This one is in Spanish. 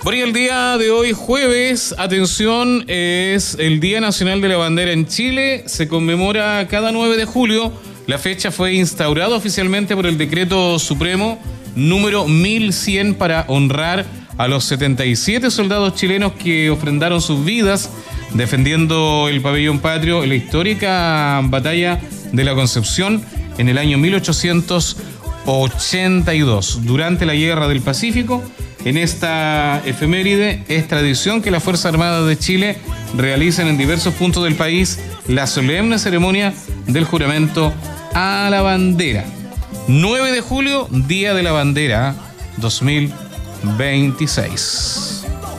Bueno, y el día de hoy, jueves, atención, es el Día Nacional de la Bandera en Chile. Se conmemora cada 9 de julio. La fecha fue instaurada oficialmente por el Decreto Supremo número 1100 para honrar a los 77 soldados chilenos que ofrendaron sus vidas defendiendo el pabellón patrio en la histórica batalla de la Concepción en el año 1882. Durante la Guerra del Pacífico, en esta efeméride es tradición que las Fuerzas Armadas de Chile realicen en diversos puntos del país la solemne ceremonia del juramento a la bandera. 9 de julio, Día de la Bandera 2026.